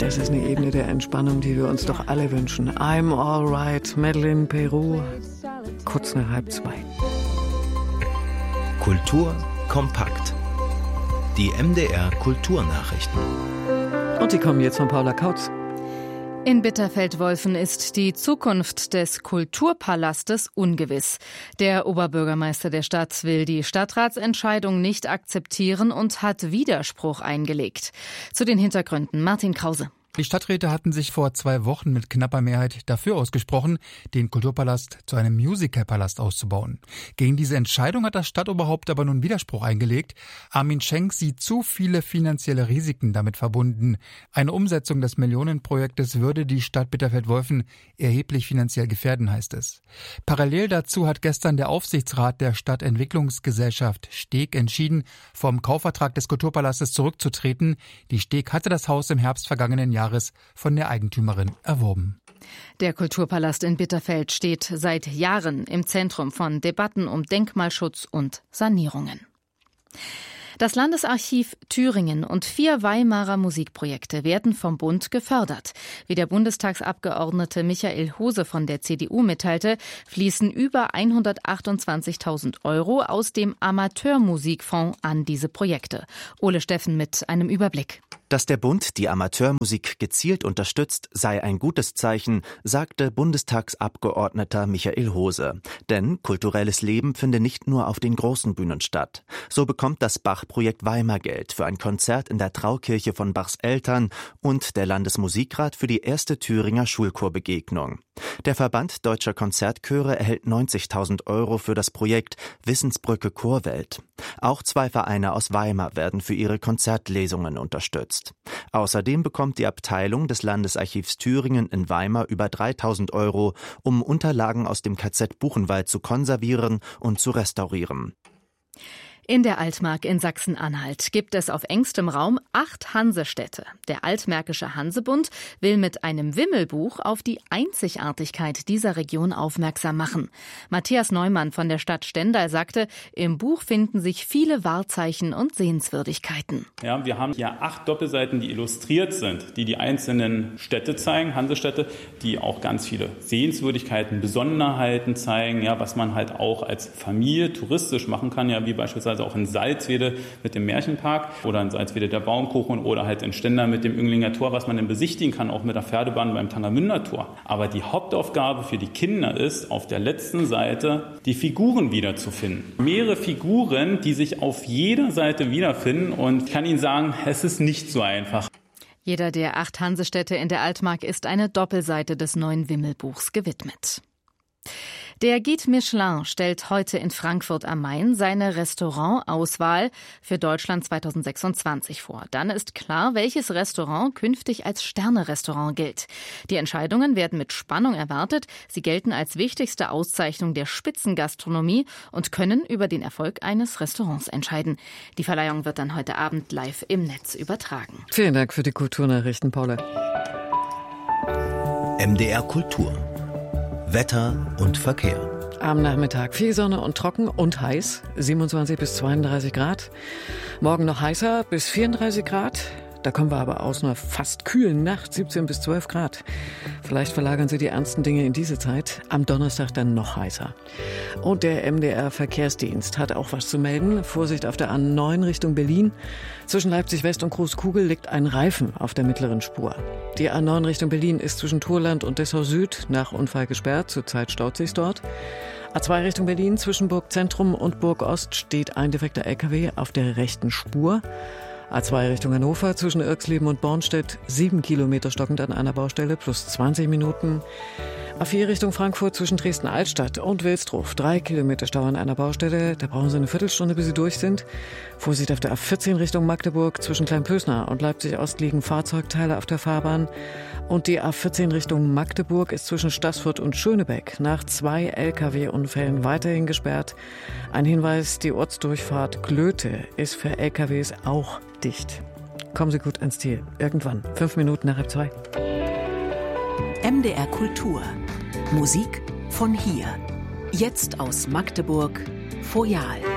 Das ist eine Ebene der Entspannung, die wir uns doch alle wünschen. I'm alright, Madeleine Peru, kurz nach 1:30. Kultur kompakt. Die MDR Kulturnachrichten. Und die kommen jetzt von Paula Kautz. In Bitterfeld-Wolfen ist die Zukunft des Kulturpalastes ungewiss. Der Oberbürgermeister der Stadt will die Stadtratsentscheidung nicht akzeptieren und hat Widerspruch eingelegt. Zu den Hintergründen Martin Krause. Die Stadträte hatten sich vor 2 Wochen mit knapper Mehrheit dafür ausgesprochen, den Kulturpalast zu einem Musicalpalast auszubauen. Gegen diese Entscheidung hat das Stadtoberhaupt aber nun Widerspruch eingelegt. Armin Schenk sieht zu viele finanzielle Risiken damit verbunden. Eine Umsetzung des Millionenprojektes würde die Stadt Bitterfeld-Wolfen erheblich finanziell gefährden, heißt es. Parallel dazu hat gestern der Aufsichtsrat der Stadtentwicklungsgesellschaft Steg entschieden, vom Kaufvertrag des Kulturpalastes zurückzutreten. Die Steg hatte das Haus im Herbst vergangenen Jahres von der Eigentümerin erworben. Der Kulturpalast in Bitterfeld steht seit Jahren im Zentrum von Debatten um Denkmalschutz und Sanierungen. Das Landesarchiv Thüringen und 4 Weimarer Musikprojekte werden vom Bund gefördert. Wie der Bundestagsabgeordnete Michael Hose von der CDU mitteilte, fließen über 128.000 € aus dem Amateurmusikfonds an diese Projekte. Ole Steffen mit einem Überblick. Dass der Bund die Amateurmusik gezielt unterstützt, sei ein gutes Zeichen, sagte Bundestagsabgeordneter Michael Hose. Denn kulturelles Leben finde nicht nur auf den großen Bühnen statt. So bekommt das Bach-Projekt Weimar Geld für ein Konzert in der Traukirche von Bachs Eltern und der Landesmusikrat für die erste Thüringer Schulchorbegegnung. Der Verband Deutscher Konzertchöre erhält 90.000 € für das Projekt Wissensbrücke Chorwelt. Auch 2 Vereine aus Weimar werden für ihre Konzertlesungen unterstützt. Außerdem bekommt die Abteilung des Landesarchivs Thüringen in Weimar über 3.000 €, um Unterlagen aus dem KZ Buchenwald zu konservieren und zu restaurieren. In der Altmark in Sachsen-Anhalt gibt es auf engstem Raum 8 Hansestädte. Der Altmärkische Hansebund will mit einem Wimmelbuch auf die Einzigartigkeit dieser Region aufmerksam machen. Matthias Neumann von der Stadt Stendal sagte, im Buch finden sich viele Wahrzeichen und Sehenswürdigkeiten. Ja, wir haben hier 8 Doppelseiten, die illustriert sind, die einzelnen Städte zeigen, Hansestädte, die auch ganz viele Sehenswürdigkeiten, Besonderheiten zeigen, ja, was man halt auch als Familie touristisch machen kann, ja, wie beispielsweise auch in Salzwedel mit dem Märchenpark oder in Salzwedel der Baumkuchen oder halt in Stendal mit dem Üinglinger Tor, was man dann besichtigen kann, auch mit der Pferdebahn beim Tangermünder Tor. Aber die Hauptaufgabe für die Kinder ist, auf der letzten Seite die Figuren wiederzufinden. Mehrere Figuren, die sich auf jeder Seite wiederfinden, und ich kann Ihnen sagen, es ist nicht so einfach. Jeder der 8 Hansestädte in der Altmark ist eine Doppelseite des neuen Wimmelbuchs gewidmet. Der Guide Michelin stellt heute in Frankfurt am Main seine Restaurantauswahl für Deutschland 2026 vor. Dann ist klar, welches Restaurant künftig als Sterne-Restaurant gilt. Die Entscheidungen werden mit Spannung erwartet. Sie gelten als wichtigste Auszeichnung der Spitzengastronomie und können über den Erfolg eines Restaurants entscheiden. Die Verleihung wird dann heute Abend live im Netz übertragen. Vielen Dank für die Kulturnachrichten, Paula. MDR Kultur. Wetter und Verkehr. Am Nachmittag viel Sonne und trocken und heiß, 27 bis 32 Grad. Morgen noch heißer bis 34 Grad. Da kommen wir aber aus einer fast kühlen Nacht, 17 bis 12 Grad. Vielleicht verlagern Sie die ernsten Dinge in diese Zeit. Am Donnerstag dann noch heißer. Und der MDR-Verkehrsdienst hat auch was zu melden. Vorsicht auf der A9 Richtung Berlin. Zwischen Leipzig West und Großkugel liegt ein Reifen auf der mittleren Spur. Die A9 Richtung Berlin ist zwischen Thurland und Dessau Süd nach Unfall gesperrt. Zurzeit staut sich's dort. A2 Richtung Berlin zwischen Burg Zentrum und Burg Ost steht ein defekter LKW auf der rechten Spur. A2 Richtung Hannover zwischen Irxleben und Bornstedt 7 Kilometer stockend an einer Baustelle plus 20 Minuten. A4 Richtung Frankfurt zwischen Dresden-Altstadt und Wilsdruff 3 Kilometer Stau an einer Baustelle. Da brauchen Sie eine Viertelstunde, bis Sie durch sind. Vorsicht auf der A14 Richtung Magdeburg zwischen Kleinpösner und Leipzig-Ost liegen Fahrzeugteile auf der Fahrbahn. Und die A14 Richtung Magdeburg ist zwischen Staßfurt und Schönebeck nach 2 Lkw-Unfällen weiterhin gesperrt. Ein Hinweis, die Ortsdurchfahrt Glöte ist für Lkws auch dicht. Kommen Sie gut ans Ziel. Irgendwann. 5 Minuten nach 2. MDR Kultur. Musik von hier. Jetzt aus Magdeburg, Foyal.